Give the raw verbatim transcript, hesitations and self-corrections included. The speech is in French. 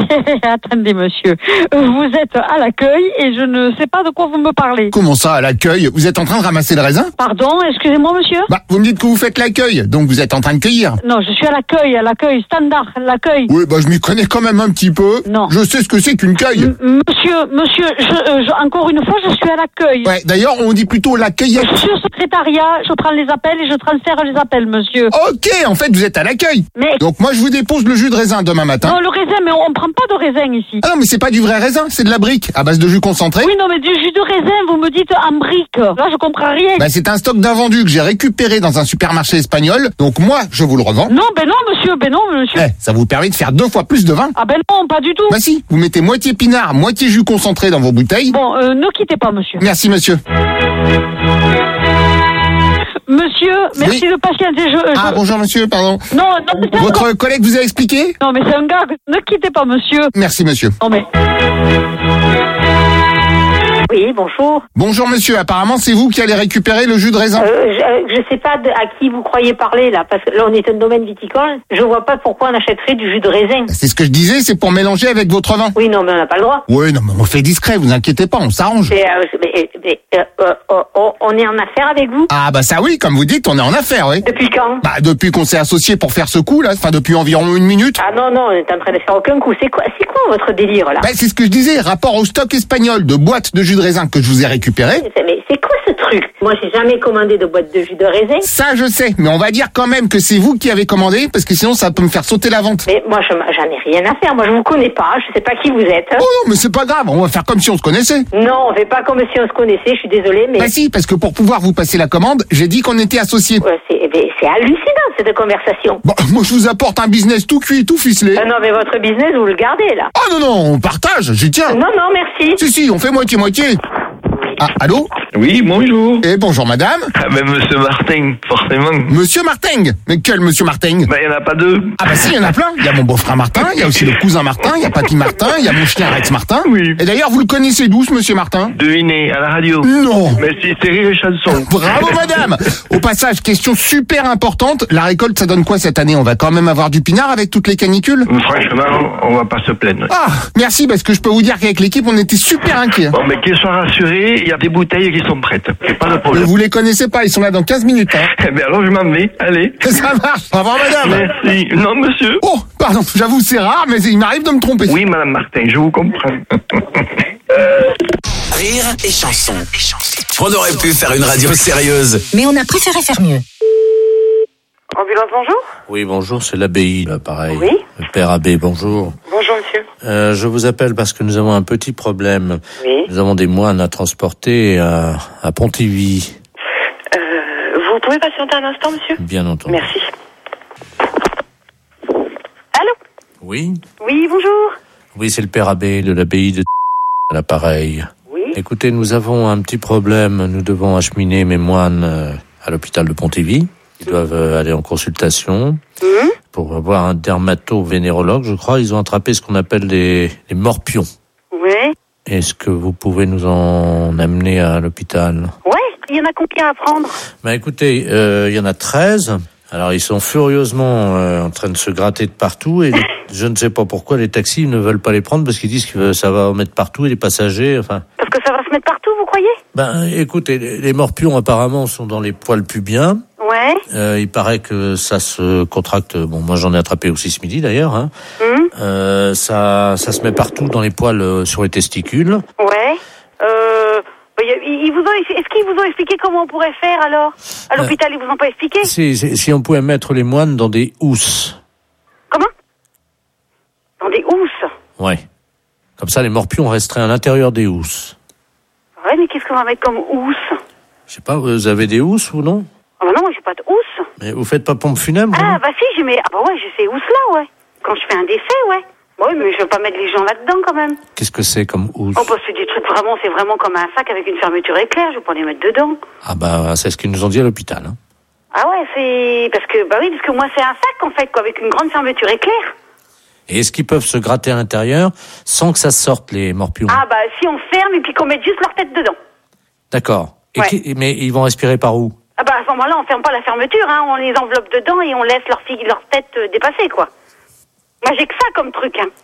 Attendez, monsieur. Vous êtes à l'accueil et je ne sais pas de quoi vous me parlez. Comment ça, à l'accueil? Vous êtes en train de ramasser le raisin? Pardon, excusez-moi, monsieur? Bah, vous me dites que vous faites l'accueil, donc vous êtes en train de cueillir. Non, je suis à l'accueil, à l'accueil, standard, l'accueil. Oui, bah je m'y connais quand même un petit peu. Non. Je sais ce que c'est qu'une cueille. M- monsieur, monsieur, je, euh, je- encore une fois, je suis à l'accueil. Ouais, d'ailleurs, on dit plutôt la cueillette. Je suis au secrétariat, je prends les appels et je transfère les appels, monsieur. Ok, en fait, vous êtes à l'accueil. Mais... Donc moi, je vous dépose le jus de raisin demain matin. Non, le raisin, mais on prend pas de raisin ici. Ah non, mais c'est pas du vrai raisin, c'est de la brique, à base de jus concentré. Oui, non, mais du jus de raisin, vous me dites en brique. Là, je comprends rien. Bah, c'est un stock d'invendus que j'ai récupéré dans un supermarché espagnol. Donc moi, je vous le revends. Non, ben non, monsieur, ben non, monsieur. Eh, ça vous permet de faire deux fois plus de vin. Ah ben non, pas du tout. Bah si, vous mettez moitié pinard, moitié jus concentré dans vos bouteilles. Bon, euh, ne quittez pas, monsieur. Merci, monsieur. Monsieur, merci Oui. de patienter. Je, je... Ah, bonjour, monsieur, pardon. Non, non, mais c'est un Votre gars. collègue vous a expliqué? Non, mais c'est un gars. Ne quittez pas, monsieur. Merci, monsieur. Non, mais... Oui, bonjour. Bonjour, monsieur. Apparemment, c'est vous qui allez récupérer le jus de raisin. Euh, je, je sais pas de, à qui vous croyez parler là, parce que là on est un domaine viticole. Je vois pas pourquoi on achèterait du jus de raisin. C'est ce que je disais, c'est pour mélanger avec votre vin. Oui, non, mais on n'a pas le droit. Oui, non, mais on fait discret, vous inquiétez pas, on s'arrange. Mais, euh, mais, mais, euh, euh, euh, on- on est en affaire avec vous. Ah, bah ça oui, comme vous dites, on est en affaire, oui. Depuis quand? Bah, depuis qu'on s'est associés pour faire ce coup, là, enfin, depuis environ une minute. Ah non, non, on est en train de faire aucun coup. C'est quoi, c'est quoi votre délire là? Bah, c'est ce que je disais, rapport au stock espagnol de boîtes de jus de raisin que je vous ai récupéré. Mais c'est quoi ce truc? Moi, j'ai jamais commandé de boîte de jus de raisin. Ça, je sais, mais on va dire quand même que c'est vous qui avez commandé, parce que sinon ça peut me faire sauter la vente. Mais moi, je, j'en ai rien à faire. Moi, je vous connais pas. Je sais pas qui vous êtes. Oh non, mais c'est pas grave, on va faire comme si on se connaissait. Non, on fait pas comme si on se connaissait. Je suis désolée, mais Bah si, parce que pour pouvoir vous passer la commande, j'ai dit qu'on était associés. Ouais, c'est, mais c'est hallucinant cette conversation. Bon, moi je vous apporte un business tout cuit, tout ficelé. Ah non, mais votre business, vous le gardez là. Ah non, non, on partage, j'y tiens. Non, non, merci. Si, si, on fait moitié-moitié. Ah, allô? Oui, bonjour. Eh, bonjour madame. Ah ben Monsieur Martin, forcément. Monsieur Martin. Mais quel monsieur Martin? Ben il n'y en a pas deux. Ah bah si, il y en a plein. Il y a mon beau-frère Martin, il y a aussi le cousin Martin, il y a Papy Martin, il y a mon chien Rex Martin. Oui. Et d'ailleurs, vous le connaissez d'où, ce monsieur Martin? Devinez, à la radio. Non. Mais si c'est rire et chanson. Bravo madame. Au passage, question super importante, la récolte ça donne quoi cette année? On va quand même avoir du pinard avec toutes les canicules? Franchement, on va pas se plaindre. Ah, merci, parce que je peux vous dire qu'avec l'équipe, on était super inquiets. Bon, mais qu'ils soient rassurés, il y a des bouteilles qui sont prêtes. C'est pas de Mais problème. vous les connaissez pas, ils sont là dans quinze minutes. Hein. Eh bien alors je m'en vais. Allez. Ça marche. Au revoir madame. Merci. Non, monsieur. Oh, pardon, j'avoue c'est rare, mais il m'arrive de me tromper. Oui, Madame Martin, je vous comprends. Rire et chanson. On aurait pu faire une radio sérieuse. Mais on a préféré faire mieux. Ambulance, bonjour. Oui, bonjour, c'est l'abbaye, là, pareil. Oui. Le père abbé, bonjour. Bonjour, monsieur. Euh, je vous appelle parce que nous avons un petit problème. Oui. Nous avons des moines à transporter à, à Pontivy. Euh, vous pouvez patienter un instant, monsieur? Bien entendu. Merci. Allô? Oui. Oui, bonjour. Oui, c'est le père abbé de l'abbaye de à l'appareil. Oui. Écoutez, nous avons un petit problème. Nous devons acheminer mes moines euh, à l'hôpital de Pontivy. Ils doivent euh, aller en consultation Hum. pour avoir un dermato-vénérologue, je crois. Ils ont attrapé ce qu'on appelle les, les morpions. Oui. Est-ce que vous pouvez nous en amener à l'hôpital? Ouais, il y en a combien à prendre? Bah écoutez, euh, il y en a treize. Alors ils sont furieusement euh, en train de se gratter de partout et les- je ne sais pas pourquoi les taxis ne veulent pas les prendre parce qu'ils disent que ça va en mettre partout et les passagers, enfin... Parce que ça va se mettre partout, vous croyez? Ben écoutez, les les morpions apparemment sont dans les poils pubiens. Ouais. Euh, il paraît que ça se contracte. Bon, moi j'en ai attrapé aussi ce midi d'ailleurs. Hein. Hum. Euh, ça, ça se met partout dans les poils euh, sur les testicules. Ouais. Euh... bah, Ils ils vous ont, est-ce qu'ils vous ont expliqué comment on pourrait faire alors? À l'hôpital, ils vous ont pas expliqué? Si, si, si on pouvait mettre les moines dans des housses. Comment? Dans des housses? Ouais. Comme ça, les morpions resteraient à l'intérieur des housses. Ouais, mais qu'est-ce qu'on va mettre comme housse? Je sais pas, vous avez des housses ou non? Ah bah non, moi j'ai pas de housse. Mais vous faites pas pompe funèbre? Ah vous bah si, j'ai mes... Ah bah ouais, j'ai ces housses-là, ouais. Quand je fais un décès, ouais. Bah oui, mais je veux pas mettre les gens là-dedans quand même. Qu'est-ce que c'est comme housse? Oh bah c'est des trucs vraiment, c'est vraiment comme un sac avec une fermeture éclair, je vais pas les mettre dedans. Ah bah, c'est ce qu'ils nous ont dit à l'hôpital. Hein. Ah ouais, c'est... Parce que, bah oui, parce que moi c'est un sac en fait, quoi, avec une grande fermeture éclair. Et est-ce qu'ils peuvent se gratter à l'intérieur sans que ça sorte, les morpions? Ah bah si on ferme et puis qu'on mette juste leur tête dedans. D'accord. Et Ouais. qui- mais ils vont respirer par où? Ah bah à ce moment-là, on ferme pas la fermeture, hein, on les enveloppe dedans et on laisse leur, fille, leur tête euh, dépasser, quoi. Moi j'ai que ça comme truc, hein.